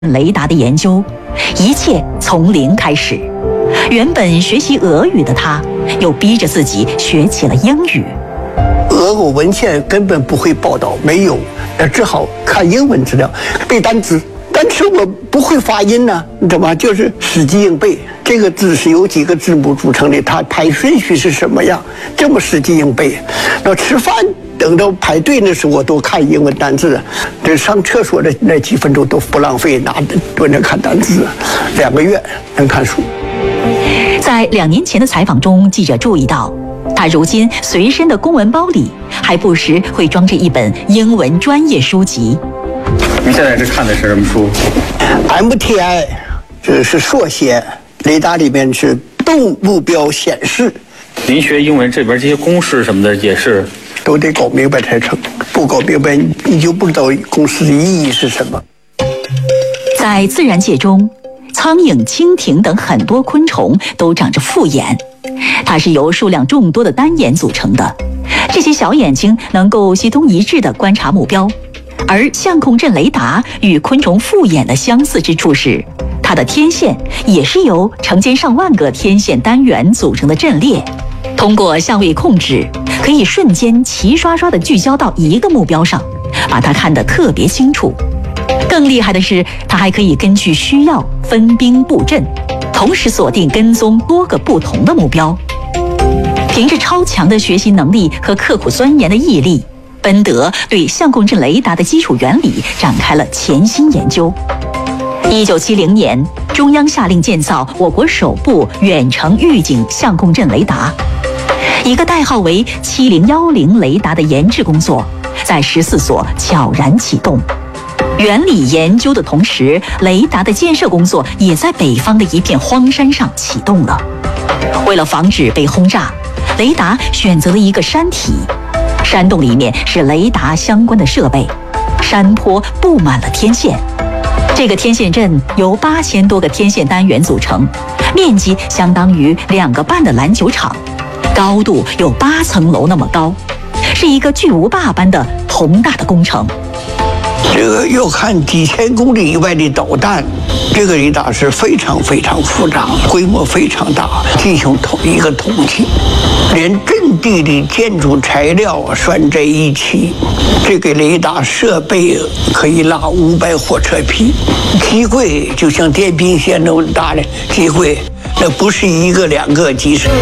雷达的研究，一切从零开始。原本学习俄语的他，又逼着自己学起了英语。 俄国文献根本不会报道，没有，只好看英文资料，背单词。但是我不会发音呢，你知道吗？就是死记硬背。这个字是由几个字母组成的，它排顺序是什么样，这么死记硬背。那吃饭等到排队那时候，我都看英文单词。这上厕所的那几分钟都不浪费，蹲着看单词，2个月能看书。 在2年前的采访中，记者注意到，他如今随身的公文包里还不时会装着一本英文专业书籍。 您现在是看的是什么书 ？MTI， 这是缩写，雷达里面是动目标显示。 您学英文这边这些公式什么的也是都得搞明白才成，不搞明白你就不知道公式的意义是什么。 在自然界中，苍蝇、蜻蜓等很多昆虫都长着复眼，它是由数量众多的单眼组成的。这些小眼睛能够协同一致地观察目标。而相控阵雷达与昆虫复眼的相似之处是，它的天线也是由成千上万个天线单元组成的阵列，通过相位控制，可以瞬间齐刷刷地聚焦到一个目标上，把它看得特别清楚。更厉害的是，它还可以根据需要分兵布阵，同时锁定跟踪多个不同的目标。凭着超强的学习能力和刻苦钻研的毅力，奔德对相控阵雷达的基础原理展开了潜心研究。1970年，中央下令建造我国首部远程预警相控阵雷达。一个代号为7010雷达的研制工作，在14所悄然启动。原理研究的同时，雷达的建设工作也在北方的一片荒山上启动了。为了防止被轰炸，雷达选择了一个山体。山洞里面是雷达相关的设备，山坡布满了天线。这个天线阵由8000多个天线单元组成，面积相当于2个半的篮球场，高度有8层楼那么高，是一个巨无霸般的宏大的工程。 这个要看几千公里以外的导弹，这个雷达是非常非常复杂，规模非常大，进行一个统计，连阵地的建筑材料算在一起，这个雷达设备可以拉500火车皮，机柜就像电冰箱那么大的机柜，那不是1个2个机身。